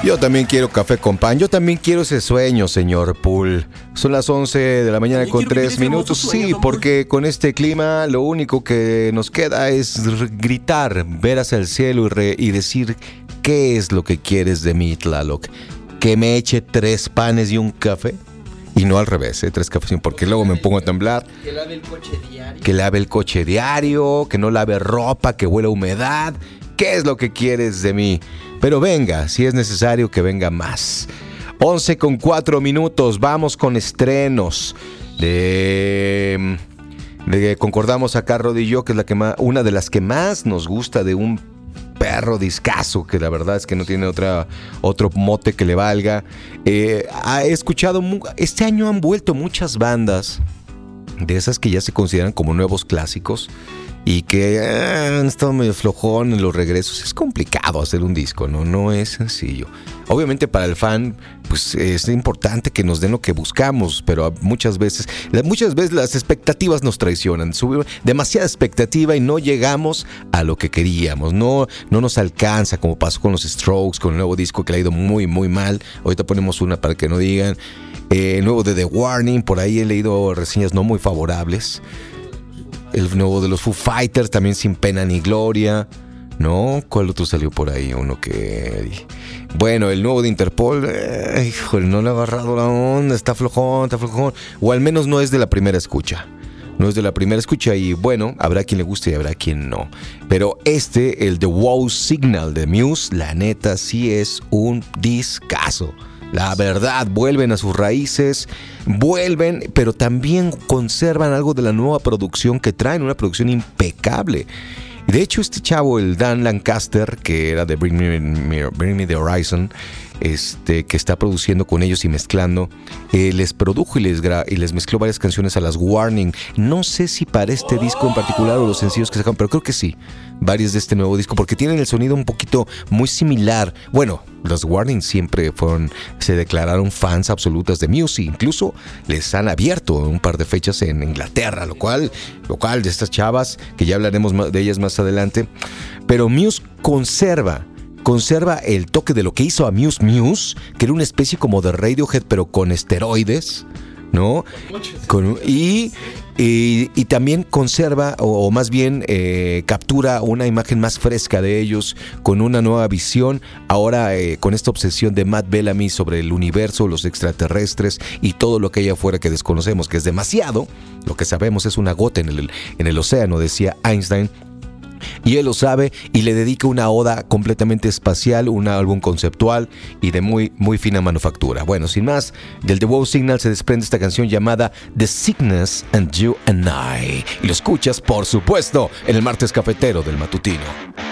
Yo también quiero café con pan. Yo también quiero ese sueño, señor Pool. Son las 11 de la mañana con 3 minutos. Sí, porque con este clima lo único que nos queda es gritar, ver hacia el cielo y decir qué es lo que quieres de mí, Tlaloc. Que me eche 3 panes y un café. Y no al revés, 3 cafés, porque luego me pongo a temblar. Que lave el coche diario. Que lave el coche diario, que no lave ropa, que huela a humedad. ¿Qué es lo que quieres de mí? Pero venga, si es necesario que venga más. 11 con 4 minutos, vamos con estrenos. Concordamos acá, Rodi y yo, que es una de las que más nos gusta de un perro discazo, que la verdad es que no tiene otro mote que le valga. He escuchado, este año han vuelto muchas bandas de esas que ya se consideran como nuevos clásicos y que han estado medio flojón en los regresos. Es complicado hacer un disco, no es sencillo. Obviamente para el fan pues es importante que nos den lo que buscamos, pero muchas veces las expectativas nos traicionan. Subimos demasiada expectativa y no llegamos a lo que queríamos, no nos alcanza, como pasó con los Strokes, con el nuevo disco que le ha ido muy muy mal. Ahorita ponemos una para que no digan. El nuevo de The Warning, por ahí he leído reseñas no muy favorables. El nuevo de los Foo Fighters, también sin pena ni gloria, ¿no? ¿Cuál otro salió por ahí? Uno que... Bueno, el nuevo de Interpol, híjole, no le ha agarrado la onda, está flojón. O al menos no es de la primera escucha. Y bueno, habrá quien le guste y habrá quien no. Pero el The Wow Signal de Muse, la neta sí es un discazo. La verdad, vuelven a sus raíces, pero también conservan algo de la nueva producción que traen, una producción impecable. De hecho, este chavo, el Dan Lancaster, que era de Bring Me the Horizon, que está produciendo con ellos y mezclando, les produjo y les mezcló varias canciones a las Warning. No sé si para este disco en particular o los sencillos que sacan, pero creo que sí, varios de este nuevo disco, porque tienen el sonido un poquito muy similar. Bueno, los Warning siempre se declararon fans absolutas de Muse, incluso les han abierto un par de fechas en Inglaterra, lo cual de estas chavas, que ya hablaremos de ellas más adelante, pero Muse conserva el toque de lo que hizo a Muse, que era una especie como de Radiohead, pero con esteroides, ¿no? Y también conserva, o más bien captura una imagen más fresca de ellos, con una nueva visión, ahora con esta obsesión de Matt Bellamy sobre el universo, los extraterrestres y todo lo que hay afuera que desconocemos, que es demasiado. Lo que sabemos es una gota en el océano, decía Einstein. Y él lo sabe y le dedica una oda completamente espacial, un álbum conceptual y de muy, muy fina manufactura. Bueno, sin más, del The Wow Signal se desprende esta canción llamada The Sickness and You and I. Y lo escuchas, por supuesto, en el martes cafetero del matutino.